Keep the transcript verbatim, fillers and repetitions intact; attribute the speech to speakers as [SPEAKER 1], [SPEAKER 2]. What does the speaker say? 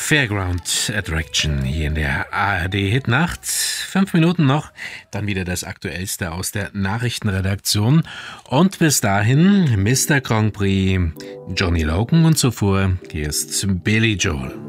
[SPEAKER 1] Fairground Attraction hier in der A R D-Hitnacht. Fünf Minuten noch, dann wieder das Aktuellste aus der Nachrichtenredaktion. Und bis dahin Mister Grand Prix, Johnny Logan und zuvor, hier ist Billy Joel.